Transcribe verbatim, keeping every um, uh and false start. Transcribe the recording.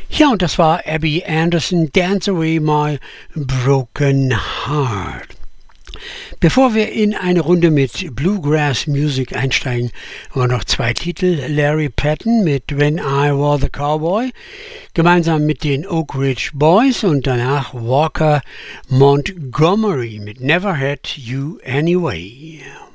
Ja, und das war Abby Anderson, Dance Away My Broken Heart. Bevor wir in eine Runde mit Bluegrass Music einsteigen, haben wir noch zwei Titel. Larry Patton mit When I Was the Cowboy, gemeinsam mit den Oak Ridge Boys, und danach Walker Montgomery mit Never Had You Anyway.